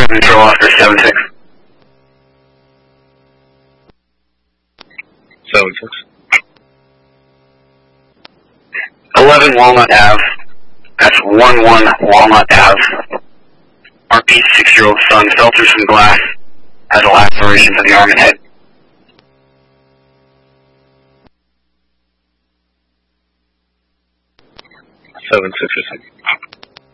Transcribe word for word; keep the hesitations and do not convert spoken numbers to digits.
Control Oscar seven six. seven six. eleven Walnut Ave. That's one one Walnut Ave. R P six-year-old son fell through some glass. Has a laceration to the arm and head. seven six or something.